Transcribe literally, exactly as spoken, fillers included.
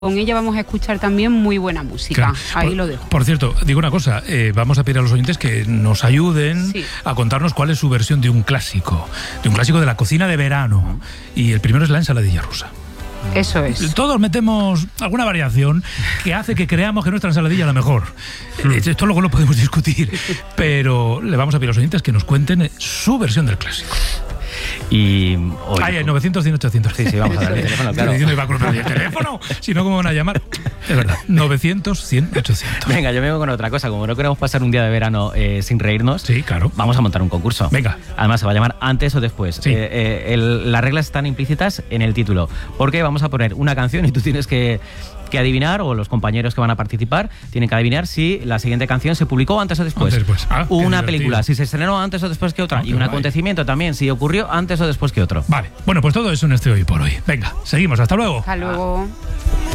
Con ella vamos a escuchar también muy buena música. Claro. Ahí por, lo dejo. Por cierto, digo una cosa, eh, vamos a pedir a los oyentes que nos ayuden sí. a contarnos cuál es su versión de un clásico, de un clásico de la cocina de verano. Y el primero es la ensaladilla rusa. Eso es. Todos metemos alguna variación que hace que creamos que nuestra ensaladilla es la mejor. Mm. Esto luego lo podemos discutir, pero le vamos a pedir a los oyentes que nos cuenten su versión del clásico. Y hoy, Ay, el novecientos, cien, ochocientos. Sí, sí, vamos a dar el teléfono, claro. Yo no iba a colgar el teléfono, si no, ¿cómo van a llamar? Es verdad, novecientos, cien, ochocientos. Venga, yo me vengo con otra cosa. Como no queremos pasar un día de verano eh, sin reírnos, sí, claro. Vamos a montar un concurso. Venga. Además, se va a llamar Antes o Después. Sí. Eh, eh, el, las reglas están implícitas en el título, porque vamos a poner una canción y tú tienes que... que adivinar, o los compañeros que van a participar tienen que adivinar si la siguiente canción se publicó antes o después. Antes, después. Ah, una película, si se estrenó antes o después que otra. Ah, y un guay. acontecimiento también, si ocurrió antes o después que otro. Vale, bueno, pues todo eso en este Hoy por Hoy. Venga, seguimos, hasta luego. Hasta luego.